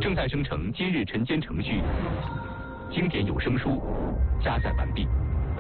正在生成今日晨间程序，经典有声书加载完毕。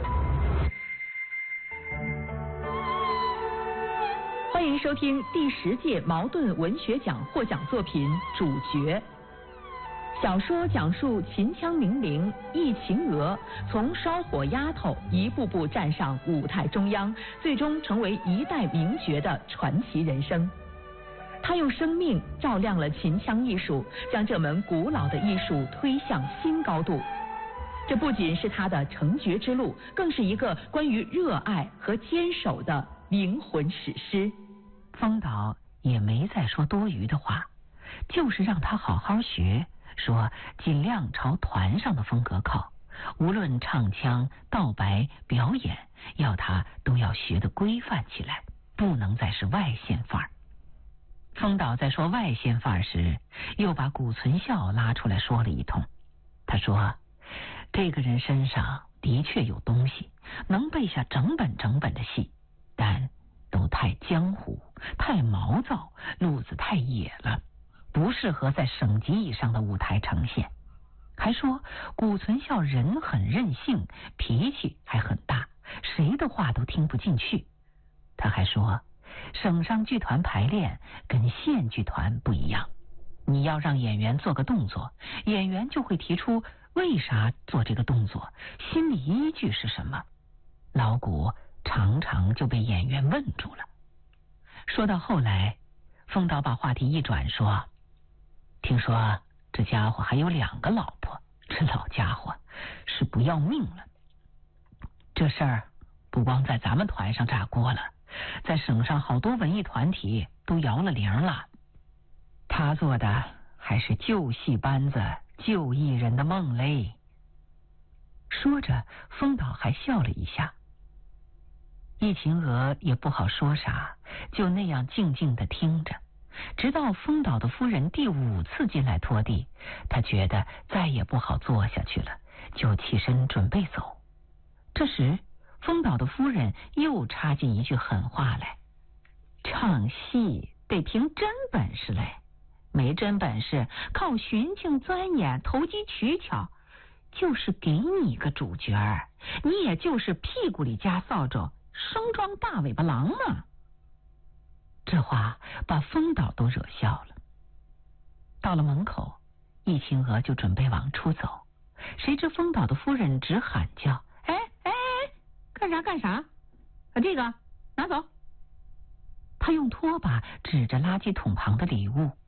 欢迎收听第10届茅盾文学奖获奖作品《主角》。小说讲述秦腔名伶易秦娥从烧火丫头一步步站上舞台中央，最终成为一代名角的传奇人生。他用生命照亮了秦腔艺术，将这门古老的艺术推向新高度。这不仅是他的成角之路，更是一个关于热爱和坚守的灵魂史诗。 风导也没再说多余的话，就是让他好好学，说尽量朝团上的风格靠，无论唱腔、道白、表演，要他都要学得规范起来，不能再是外线范儿。风导在说外线范儿时，又把谷存孝拉出来说了一通。他说，这个人身上的确有东西，能背下整本的戏，但都太江湖，太毛躁，路子太野了，不适合在省级以上的舞台呈现。还说谷存孝人很任性，脾气还很大，谁的话都听不进去。他还说省上剧团排练跟县剧团不一样，你要让演员做个动作，演员就会提出为啥做这个动作，心理依据是什么。老谷常常就被演员问住了。说到后来，风导把话题一转，说听说这家伙还有2个老婆，这老家伙是不要命了。这事儿不光在咱们团上炸锅了，在省上好多文艺团体都摇了铃了。他做的还是旧戏班子、旧艺人的梦嘞。说着，风导还笑了一下。易秦娥也不好说啥，就那样静静地听着，直到风导的夫人第5次进来拖地，他觉得再也不好坐下去了，就起身准备走。这时风导的夫人又插进一句狠话来，唱戏得凭真本事嘞，没真本事靠寻情钻研、投机取巧，就是给你个主角儿，你也就是屁股里夹扫帚，生装大尾巴狼嘛。这话把风导都惹笑了。到了门口，易秦娥就准备往出走，谁知风导的夫人直喊叫，哎，干啥把这个拿走。他用拖把指着垃圾桶旁的礼物，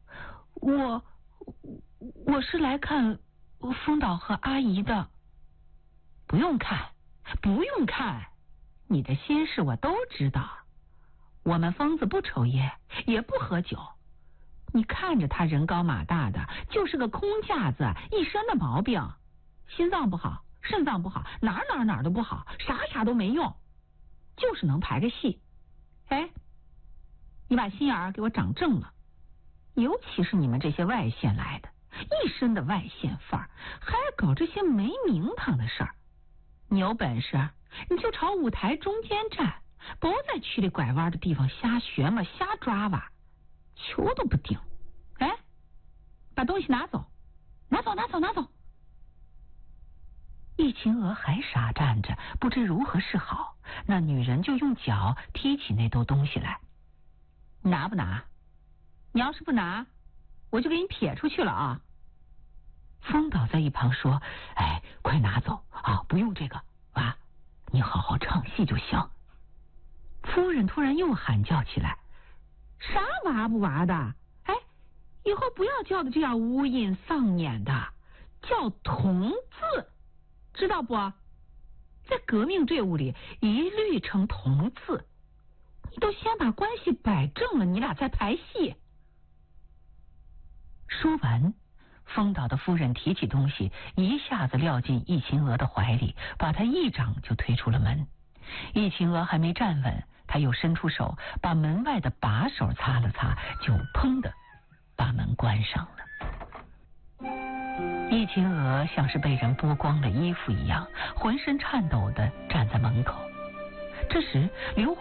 我是来看风导和阿姨的。不用看，你的心事我都知道。我们疯子不抽烟，也不喝酒。你看着他人高马大的，就是个空架子，一身的毛病，心脏不好，肾脏不好，哪儿都不好，啥都没用，就是能排个戏。哎，你把心眼儿给我长正了，尤其是你们这些外县来的，一身的外县范儿，还搞这些没名堂的事儿。你有本事你就朝舞台中间站，不在区里拐弯的地方瞎学嘛，瞎抓吧，球都不顶。哎，把东西拿走。易秦娥还傻站着，不知如何是好，那女人就用脚踢起那兜东西来。拿不拿？你要是不拿，我就给你撇出去了啊。风导在一旁说，哎，快拿走啊，不用这个啊，你好好唱戏就行。夫人突然又喊叫起来，啥娃不娃的？哎，以后不要叫的这样乌阴丧撵的，叫同字，知道不？在革命队伍里一律称同字，你都先把关系摆正了，你俩再排戏。说完，风导的夫人提起东西，一下子撂进易秦娥的怀里，把她一掌就推出了门。易秦娥还没站稳，他又伸出手把门外的把手擦了擦，就砰的把门关上了。易秦娥像是被人剥光了衣服一样，浑身颤抖地站在门口。这时刘